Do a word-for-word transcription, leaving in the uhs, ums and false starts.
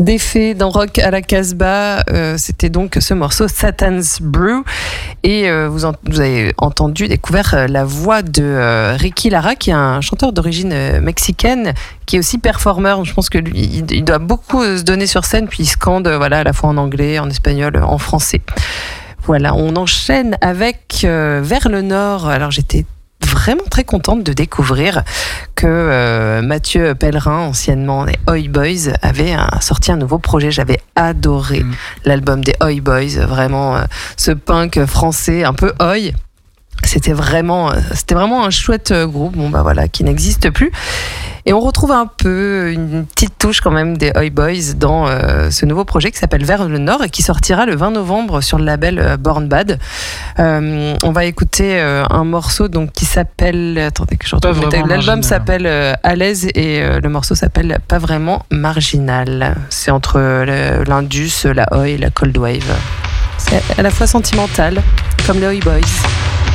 d'effet dans Rock à la Casbah, euh, c'était donc ce morceau Satan's Brew, et euh, vous, en, vous avez entendu, découvert euh, la voix de euh, Ricky Lara, qui est un chanteur d'origine euh, mexicaine, qui est aussi performeur. Je pense que lui, il, il doit beaucoup se donner sur scène, puis il scande euh, voilà, à la fois en anglais, en espagnol, en français. Voilà, on enchaîne avec euh, Vers le Nord. Alors j'étais vraiment très contente de découvrir que euh, Mathieu Pellerin, anciennement des Oi Boys, avait un, sorti un nouveau projet. J'avais adoré mmh. l'album des Oi Boys, vraiment euh, ce punk français un peu oi. C'était vraiment, c'était vraiment un chouette groupe, bon bah voilà, qui n'existe plus. Et on retrouve un peu une petite touche quand même des Oi Boys dans euh, ce nouveau projet qui s'appelle Vers le Nord et qui sortira le vingt novembre sur le label euh, Born Bad. Euh, on va écouter euh, un morceau donc qui s'appelle, attendez que je retrouve, l'album marginal. S'appelle euh, À l'aise et euh, le morceau s'appelle Pas vraiment marginal. C'est entre le, l'Indus, la Oi et la Cold Wave. C'est à la fois sentimental comme les Oi Boys.